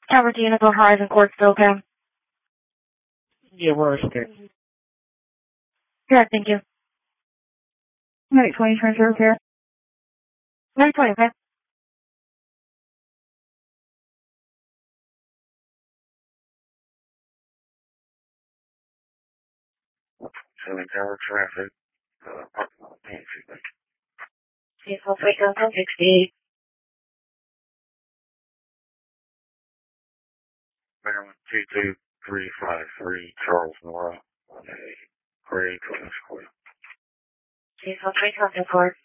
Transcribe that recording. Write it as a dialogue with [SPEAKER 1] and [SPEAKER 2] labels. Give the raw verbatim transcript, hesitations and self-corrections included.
[SPEAKER 1] Tower to Unico Horizon Court, still okay?
[SPEAKER 2] Yeah, we're okay.
[SPEAKER 1] Good, thank you.
[SPEAKER 2] nine twenty transfer repair.
[SPEAKER 1] nine twenty, okay?
[SPEAKER 3] Seven Tower traffic. Uh,
[SPEAKER 1] Vehicle three thousand sixty.
[SPEAKER 3] Maryland two two three five three, Charles Nora, Gray, Glenn Square.
[SPEAKER 1] Vehicle three thousand four.